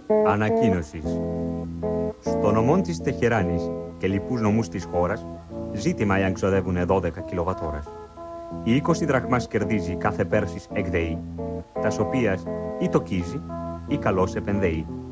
Ανακοίνωσης. Στο νομό της Τεχεράνης και λοιπούς νομούς της χώρας, ζήτημα εάν ξοδεύουν 12 κιλοβατώρας. Η 20 δραχμάς κερδίζει κάθε Πέρσης εκδεεί, τας οποίας ή τοκίζει ή καλώς επενδέει.